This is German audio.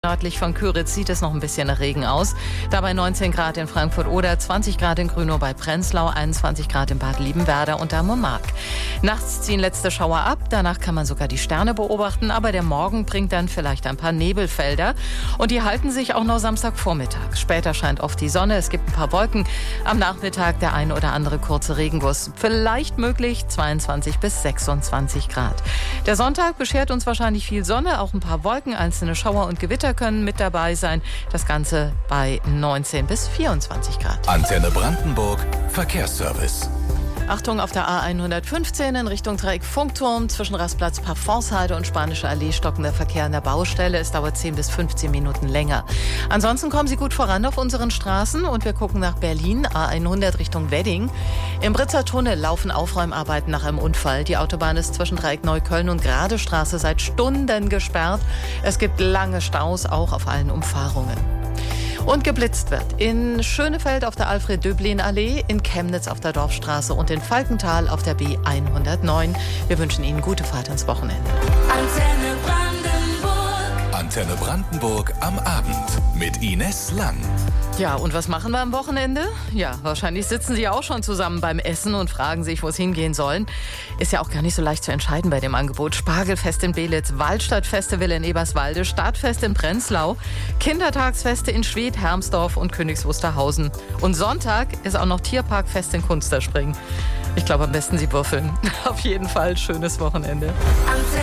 nördlich von Köritz sieht es noch ein bisschen nach Regen aus. Dabei 19 Grad in Frankfurt-Oder, 20 Grad in Grünow bei Prenzlau, 21 Grad in Bad Liebenwerda und am Mark. Nachts ziehen letzte Schauer ab, danach kann man sogar die Sterne beobachten, aber der Morgen bringt dann vielleicht ein paar Nebelfelder und die halten sich auch noch Samstagvormittag. Später scheint oft die Sonne, es gibt ein paar Wolken, am Nachmittag der ein oder andere kurze Regenguss. Vielleicht möglich 22 bis 26 Grad. Der Sonntag beschert uns wahrscheinlich viel Sonne, auch ein paar Wolken, einzelne Schauer und Gewitter können mit dabei sein. Das Ganze bei 19 bis 24 Grad. Antenne Brandenburg, Verkehrsservice. Achtung, auf der A115 in Richtung Dreieck Funkturm zwischen Rastplatz Parfonsheide und Spanische Allee stockender Verkehr an der Baustelle. Es dauert 10 bis 15 Minuten länger. Ansonsten kommen Sie gut voran auf unseren Straßen und wir gucken nach Berlin, A100 Richtung Wedding. Im Britzer Tunnel laufen Aufräumarbeiten nach einem Unfall. Die Autobahn ist zwischen Dreieck Neukölln und Gradestraße seit Stunden gesperrt. Es gibt lange Staus, auch auf allen Umfahrungen. Und geblitzt wird in Schönefeld auf der Alfred-Döblin-Allee, in Chemnitz auf der Dorfstraße und in Falkenthal auf der B109. Wir wünschen Ihnen gute Fahrt ins Wochenende. Antenne Brandenburg. Antenne Brandenburg am Abend mit Ines Lang. Ja, und was machen wir am Wochenende? Ja, wahrscheinlich sitzen Sie auch schon zusammen beim Essen und fragen sich, wo es hingehen sollen. Ist ja auch gar nicht so leicht zu entscheiden bei dem Angebot. Spargelfest in Belitz, Waldstadtfestival in Eberswalde, Stadtfest in Prenzlau, Kindertagsfeste in Schwedt, Hermsdorf und Königs Wusterhausen. Und Sonntag ist auch noch Tierparkfest in Kunsterspringen. Ich glaube, am besten Sie würfeln. Auf jeden Fall schönes Wochenende.